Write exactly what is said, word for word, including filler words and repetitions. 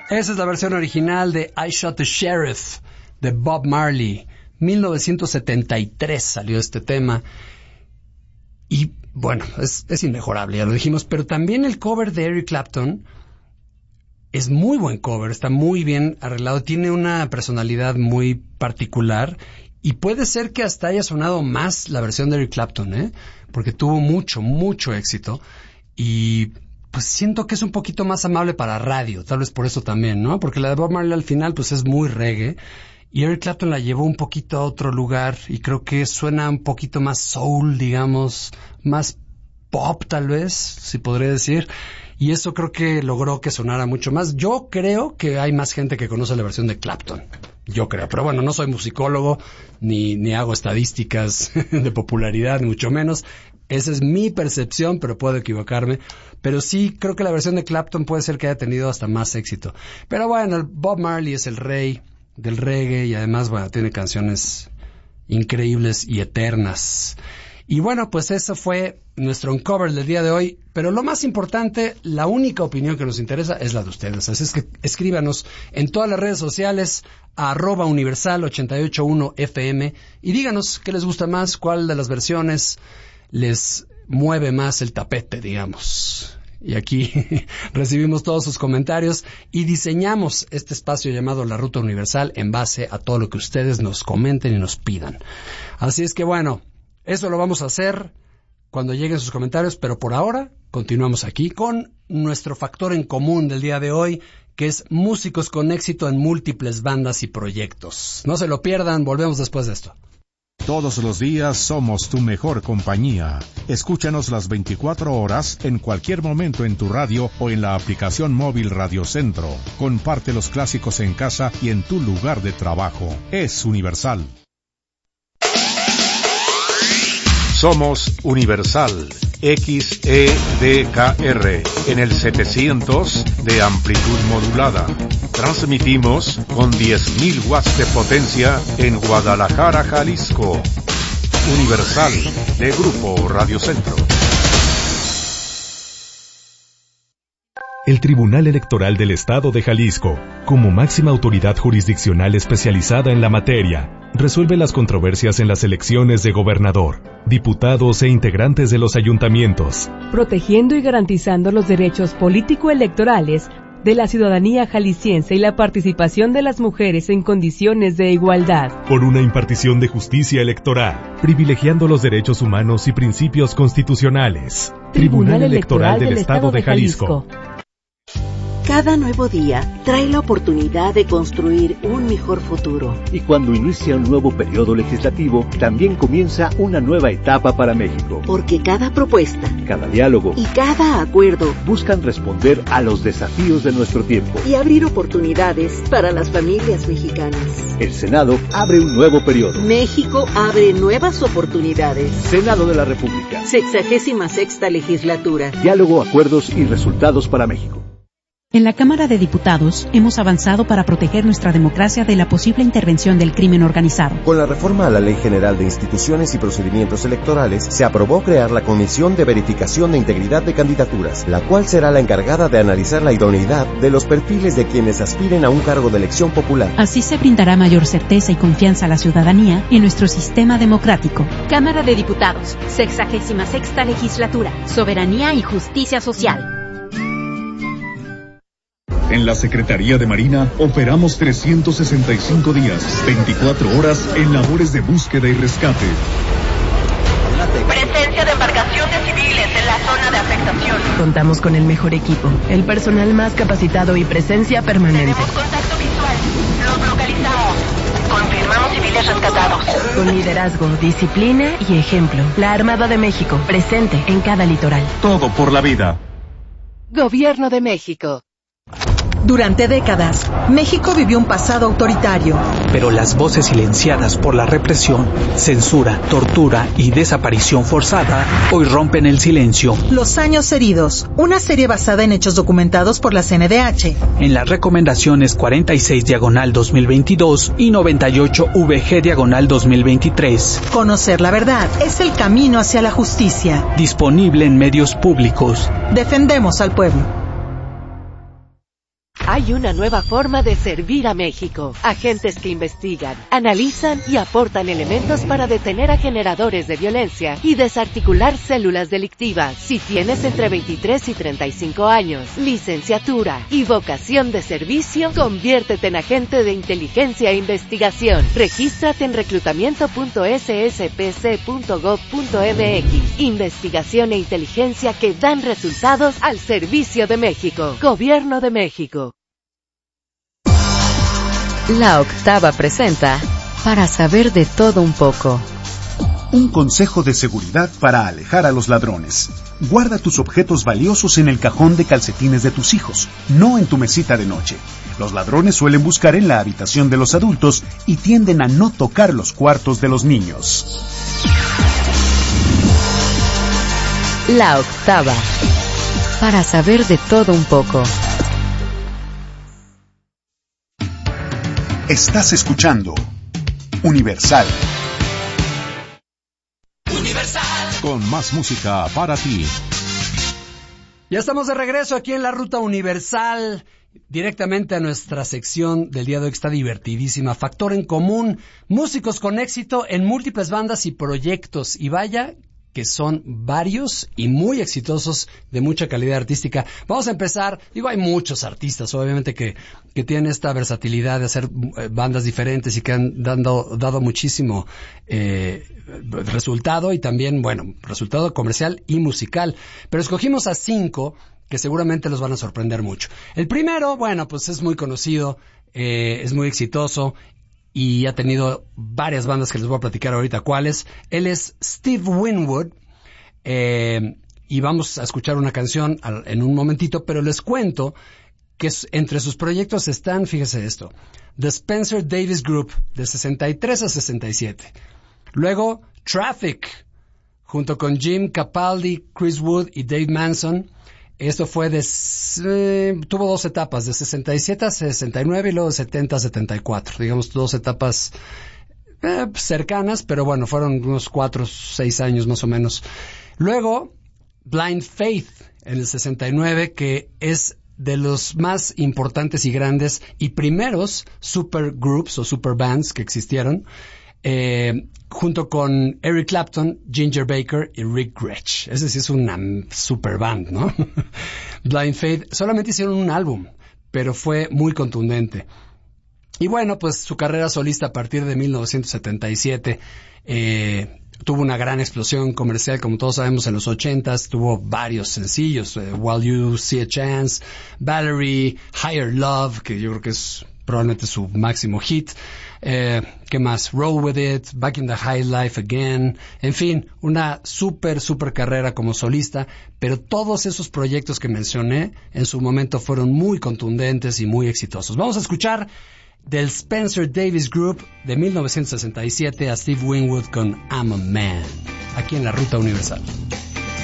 Esa es la versión original de I Shot the Sheriff de Bob Marley. mil novecientos setenta y tres salió este tema. Y bueno, es, es inmejorable, ya lo dijimos. Pero también el cover de Eric Clapton es muy buen cover, está muy bien arreglado, tiene una personalidad muy particular. Y puede ser que hasta haya sonado más la versión de Eric Clapton, ¿eh? Porque tuvo mucho, mucho éxito. Y pues siento que es un poquito más amable para radio, tal vez por eso también, ¿no? Porque la de Bob Marley al final pues es muy reggae. Y Eric Clapton la llevó un poquito a otro lugar y creo que suena un poquito más soul, digamos, más pop tal vez, si podría decir. Y eso creo que logró que sonara mucho más. Yo creo que hay más gente que conoce la versión de Clapton. Yo creo. Pero bueno, no soy musicólogo, ni, ni hago estadísticas de popularidad, ni mucho menos. Esa es mi percepción, pero puedo equivocarme. Pero sí, creo que la versión de Clapton puede ser que haya tenido hasta más éxito. Pero bueno, el Bob Marley es el rey del reggae y además, bueno, tiene canciones increíbles y eternas. Y bueno, pues eso fue nuestro uncover del día de hoy. Pero lo más importante, la única opinión que nos interesa es la de ustedes. Así es que escríbanos en todas las redes sociales a arroba universal ochenta y ocho punto uno F M y díganos qué les gusta más, cuál de las versiones les mueve más el tapete, digamos. Y aquí recibimos todos sus comentarios y diseñamos este espacio llamado La Ruta Universal en base a todo lo que ustedes nos comenten y nos pidan. Así es que bueno, eso lo vamos a hacer cuando lleguen sus comentarios, pero por ahora continuamos aquí con nuestro factor en común del día de hoy, que es músicos con éxito en múltiples bandas y proyectos. No se lo pierdan, volvemos después de esto. Todos los días somos tu mejor compañía. Escúchanos las veinticuatro horas en cualquier momento en tu radio o en la aplicación móvil Radio Centro. Comparte los clásicos en casa y en tu lugar de trabajo. Es Universal. Somos Universal, X E D K R, en el setecientos de amplitud modulada. Transmitimos con diez mil watts de potencia en Guadalajara, Jalisco. Universal, de Grupo Radio Centro. El Tribunal Electoral del Estado de Jalisco, como máxima autoridad jurisdiccional especializada en la materia, resuelve las controversias en las elecciones de gobernador, diputados e integrantes de los ayuntamientos, protegiendo y garantizando los derechos político-electorales de la ciudadanía jalisciense y la participación de las mujeres en condiciones de igualdad. Por una impartición de justicia electoral, privilegiando los derechos humanos y principios constitucionales. Tribunal, Tribunal Electoral, Electoral del, del Estado de Jalisco. Cada nuevo día trae la oportunidad de construir un mejor futuro. Y cuando inicia un nuevo periodo legislativo, también comienza una nueva etapa para México. Porque cada propuesta, cada diálogo y cada acuerdo buscan responder a los desafíos de nuestro tiempo y abrir oportunidades para las familias mexicanas. El Senado abre un nuevo periodo. México abre nuevas oportunidades. Senado de la República. Sexagésima sexta legislatura. Diálogo, acuerdos y resultados para México. En la Cámara de Diputados hemos avanzado para proteger nuestra democracia de la posible intervención del crimen organizado. Con la reforma a la Ley General de Instituciones y Procedimientos Electorales, se aprobó crear la Comisión de Verificación de Integridad de Candidaturas, la cual será la encargada de analizar la idoneidad de los perfiles de quienes aspiren a un cargo de elección popular. Así se brindará mayor certeza y confianza a la ciudadanía en nuestro sistema democrático. Cámara de Diputados, sexagésima sexta legislatura, soberanía y justicia social. En la Secretaría de Marina operamos trescientos sesenta y cinco días, veinticuatro horas en labores de búsqueda y rescate. Presencia de embarcaciones civiles en la zona de afectación. Contamos con el mejor equipo, el personal más capacitado y presencia permanente. Tenemos contacto visual. Los localizamos. Confirmamos civiles rescatados. Con liderazgo, disciplina y ejemplo. La Armada de México, presente en cada litoral. Todo por la vida. Gobierno de México. Durante décadas, México vivió un pasado autoritario. Pero las voces silenciadas por la represión, censura, tortura y desaparición forzada hoy rompen el silencio. Los años heridos, una serie basada en hechos documentados por la C N D H. En las recomendaciones cuarenta y seis diagonal dos mil veintidós y noventa y ocho V G diagonal dos mil veintitrés. Conocer la verdad es el camino hacia la justicia. Disponible en medios públicos. Defendemos al pueblo. Hay una nueva forma de servir a México. Agentes que investigan, analizan y aportan elementos para detener a generadores de violencia y desarticular células delictivas. Si tienes entre veintitrés y treinta y cinco años, licenciatura y vocación de servicio, conviértete en agente de inteligencia e investigación. Regístrate en reclutamiento punto s s p c punto gov punto m x. Investigación e inteligencia que dan resultados al servicio de México. Gobierno de México. La Octava presenta Para saber de todo un poco. Un consejo de seguridad para alejar a los ladrones. Guarda tus objetos valiosos en el cajón de calcetines de tus hijos, no en tu mesita de noche. Los ladrones suelen buscar en la habitación de los adultos y tienden a no tocar los cuartos de los niños. La Octava. Para saber de todo un poco. Estás escuchando Universal. Universal. Con más música para ti. Ya estamos de regreso aquí en la Ruta Universal, directamente a nuestra sección del día de hoy que está divertidísima. Factor en común, músicos con éxito en múltiples bandas y proyectos. Y vaya que son varios y muy exitosos, de mucha calidad artística. Vamos a empezar, digo, hay muchos artistas, obviamente, que, que tienen esta versatilidad de hacer bandas diferentes y que han dando, dado muchísimo eh, resultado y también, bueno, resultado comercial y musical. Pero escogimos a cinco que seguramente los van a sorprender mucho. El primero, bueno, pues es muy conocido, eh, es muy exitoso y ha tenido varias bandas que les voy a platicar ahorita cuáles. Él es Steve Winwood, eh, y vamos a escuchar una canción al, en un momentito, pero les cuento que es, entre sus proyectos están, fíjese esto, The Spencer Davis Group, de sesenta y tres a sesenta y siete. Luego, Traffic, junto con Jim Capaldi, Chris Wood y Dave Manson. Esto fue de, eh, tuvo dos etapas, de sesenta y siete a sesenta y nueve y luego de setenta a setenta y cuatro. Digamos, dos etapas eh, cercanas, pero bueno, fueron unos cuatro, seis años más o menos. Luego, Blind Faith, en el sesenta y nueve, que es de los más importantes y grandes y primeros supergroups o superbands que existieron. Eh, junto con Eric Clapton, Ginger Baker y Rick Gretsch. Ese sí es una super band, ¿no? Blind Faith solamente hicieron un álbum, pero fue muy contundente. Y bueno, pues su carrera solista a partir de mil novecientos setenta y siete eh, tuvo una gran explosión comercial, como todos sabemos, en los ochentas. Tuvo varios sencillos, eh, While You See a Chance, Valerie, Higher Love, que yo creo que es probablemente su máximo hit. Eh, ¿Qué más? Roll With It, Back in the High Life Again. En fin, una súper, súper carrera como solista, pero todos esos proyectos que mencioné en su momento fueron muy contundentes y muy exitosos. Vamos a escuchar del Spencer Davis Group de mil novecientos sesenta y siete a Steve Winwood con I'm a Man, aquí en la Ruta Universal.